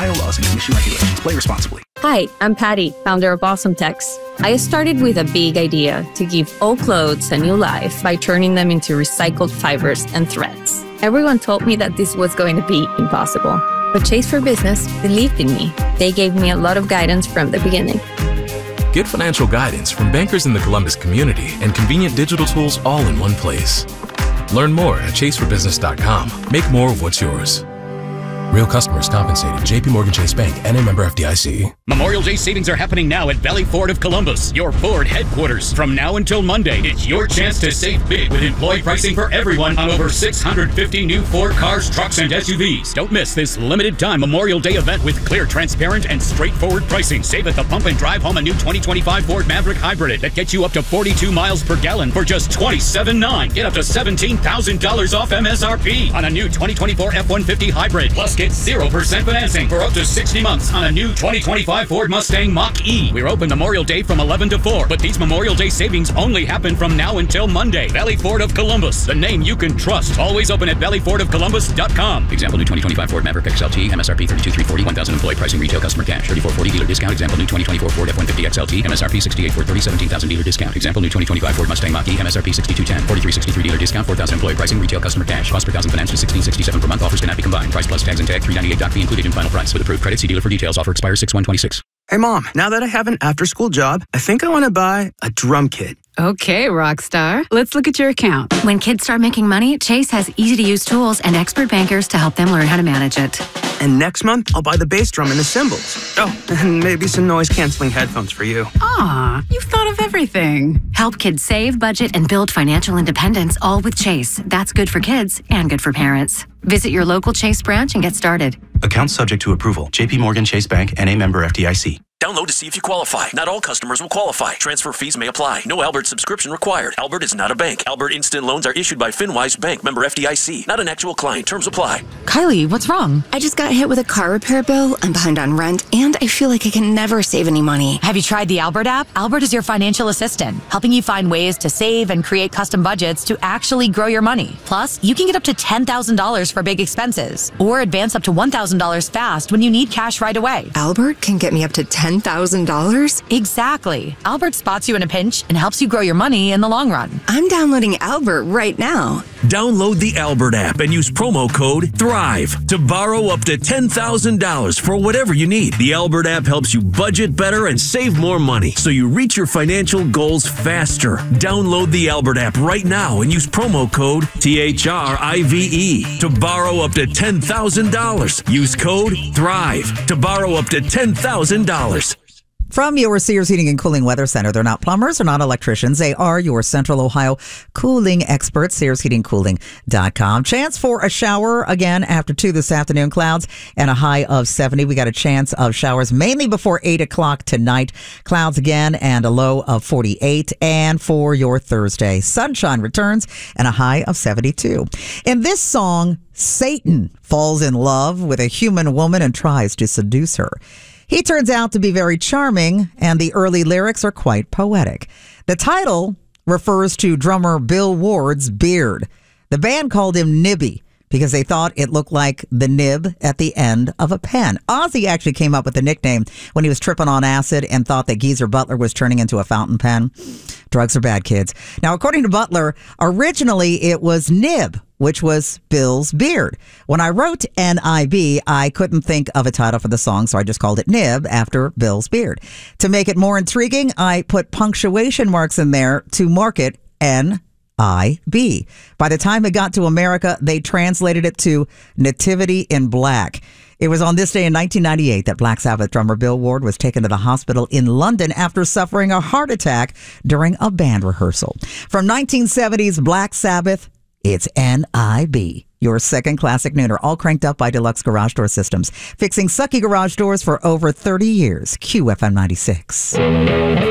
Ohio laws and commission regulations. Play responsibly. Hi, I'm Patty, founder of AwesomeTex. I started with a big idea to give old clothes a new life by turning them into recycled fibers and threads. Everyone told me that this was going to be impossible, but Chase for Business believed in me. They gave me a lot of guidance from the beginning. Get financial guidance from bankers in the Columbus community and convenient digital tools all in one place. Learn more at chaseforbusiness.com. Make more of what's yours. Real customers compensated. JPMorgan Chase Bank, N.A. member FDIC. Memorial Day savings are happening now at Valley Ford of Columbus, your Ford headquarters. From now until Monday, it's your chance to save big with employee pricing for everyone on over 650 new Ford cars, trucks, and SUVs. Don't miss this limited time Memorial Day event with clear, transparent, and straightforward pricing. Save at the pump and drive home a new 2025 Ford Maverick Hybrid that gets you up to 42 miles per gallon for just $27,900. Get up to $17,000 off MSRP on a new 2024 F-150 Hybrid. Plus, get 0% financing for up to 60 months on a new 2025 Ford Mustang Mach-E. We're open Memorial Day from 11 to 4, but these Memorial Day savings only happen from now until Monday. Valley Ford of Columbus, the name you can trust. Always open at valleyfordofcolumbus.com. Example, new 2025 Ford Maverick XLT, MSRP $32,340, $1,000 employee pricing, retail customer cash, $34,440 dealer discount. Example, new 2024 Ford F-150 XLT, MSRP $68,430, $17,000 dealer discount. Example, new 2025 Ford Mustang Mach-E, MSRP $62,210, $43,633 dealer discount, $4,000 employee pricing, retail customer cash, cost per thousand finance to $1,667 per month. Offers cannot be combined. Price plus tags and tag $398. Fee included in final price. With approved credit, see dealer for details. Offer expires 6/1/26. Hey, Mom, now that I have an after-school job, I think I want to buy a drum kit. Okay, Rockstar. Let's look at your account. When kids start making money, Chase has easy-to-use tools and expert bankers to help them learn how to manage it. And next month, I'll buy the bass drum and the cymbals. Oh, and maybe some noise-canceling headphones for you. Aw, you've thought of everything. Help kids save, budget, and build financial independence, all with Chase. That's good for kids and good for parents. Visit your local Chase branch and get started. Account subject to approval. JPMorgan Chase Bank, N.A. member FDIC. Download to see if you qualify. Not all customers will qualify. Transfer fees may apply. No Albert subscription required. Albert is not a bank. Albert Instant Loans are issued by FinWise Bank, member FDIC. Not an actual client. Terms apply. Kylie, what's wrong? I just got hit with a car repair bill. I'm behind on rent, and I feel like I can never save any money. Have you tried the Albert app? Albert is your financial assistant, helping you find ways to save and create custom budgets to actually grow your money. Plus, you can get up to $10,000 for big expenses, or advance up to $1,000 fast when you need cash right away. Albert can get me up to $10,000? Exactly. Albert spots you in a pinch and helps you grow your money in the long run. I'm downloading Albert right now. Download the Albert app and use promo code THRIVE to borrow up to $10,000 for whatever you need. The Albert app helps you budget better and save more money so you reach your financial goals faster. Download the Albert app right now and use promo code THRIVE to borrow up to $10,000. Use code THRIVE to borrow up to $10,000. From your Sears Heating and Cooling Weather Center. They're not plumbers, they're not electricians. They are your Central Ohio cooling experts, SearsHeatingCooling.com. Chance for a shower again after 2 this afternoon. Clouds and a high of 70. We got a chance of showers mainly before 8 o'clock tonight. Clouds again and a low of 48. And for your Thursday, sunshine returns and a high of 72. In this song, Satan falls in love with a human woman and tries to seduce her. He turns out to be very charming, and the early lyrics are quite poetic. The title refers to drummer Bill Ward's beard. The band called him Nibby because they thought it looked like the nib at the end of a pen. Ozzy actually came up with the nickname when he was tripping on acid and thought that Geezer Butler was turning into a fountain pen. Drugs are bad, kids. Now, according to Butler, originally it was Nib, which was Bill's beard. When I wrote N-I-B, I couldn't think of a title for the song, so I just called it Nib after Bill's beard. To make it more intriguing, I put punctuation marks in there to mark it N-I-B. By the time it got to America, they translated it to Nativity in Black. It was on this day in 1998 that Black Sabbath drummer Bill Ward was taken to the hospital in London after suffering a heart attack during a band rehearsal. From 1970s Black Sabbath, it's N-I-B, your second classic nooner, all cranked up by Deluxe Garage Door Systems, fixing sucky garage doors for over 30 years. QFM 96.